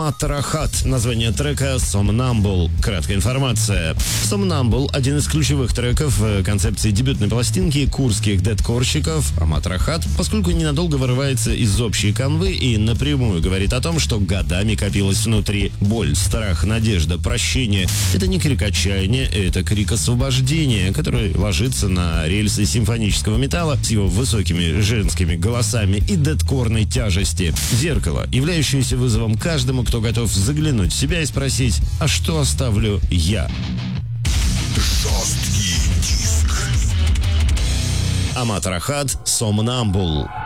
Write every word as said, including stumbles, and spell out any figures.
Амат Рахат. Название трека «Somnambul». Краткая информация. «Somnambul» — один из ключевых треков в концепции дебютной пластинки курских дэткорщиков Амат Рахат, поскольку ненадолго вырывается из общей канвы и напрямую говорит о том, что годами копилась внутри боль, страх, надежда, прощение. Это не крик отчаяния, это крик освобождения, который ложится на рельсы симфонического металла с его высокими женскими голосами и дэткорной тяжести. Зеркало, являющееся вызовом каждому, кто готов заглянуть в себя и спросить: а что оставлю я? Жесткий диск. Амат Рахат, «Somnambul».